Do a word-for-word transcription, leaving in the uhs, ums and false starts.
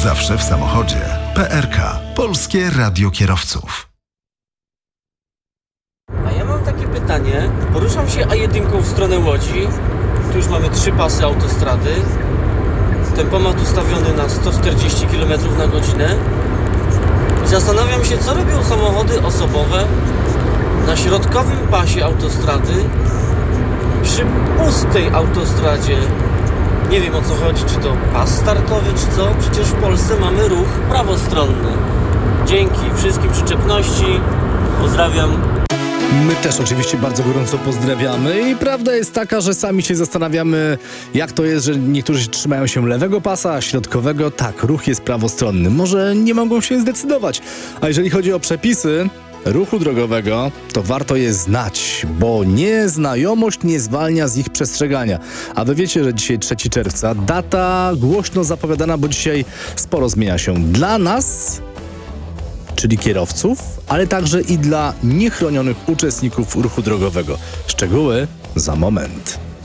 Zawsze w samochodzie. P R K. Polskie Radio Kierowców. A ja mam takie pytanie. Poruszam się A jeden w stronę Łodzi. Tu już mamy trzy pasy autostrady. Tempomat ustawiony na sto czterdzieści kilometrów na godzinę. I zastanawiam się, co robią samochody osobowe na środkowym pasie autostrady przy pustej autostradzie. Nie wiem, o co chodzi, czy to pas startowy, czy co. Przecież w Polsce mamy ruch prawostronny. Dzięki wszystkim przyczepności. Pozdrawiam. My też oczywiście bardzo gorąco pozdrawiamy i prawda jest taka, że sami się zastanawiamy, jak to jest, że niektórzy trzymają się lewego pasa, a środkowego. Tak, ruch jest prawostronny. Może nie mogą się zdecydować. A jeżeli chodzi o przepisy ruchu drogowego, to warto je znać, bo nieznajomość nie zwalnia z ich przestrzegania. A wy wiecie, że dzisiaj trzeciego czerwca, data głośno zapowiadana, bo dzisiaj sporo zmienia się dla nas, czyli kierowców, ale także i dla niechronionych uczestników ruchu drogowego. Szczegóły za moment.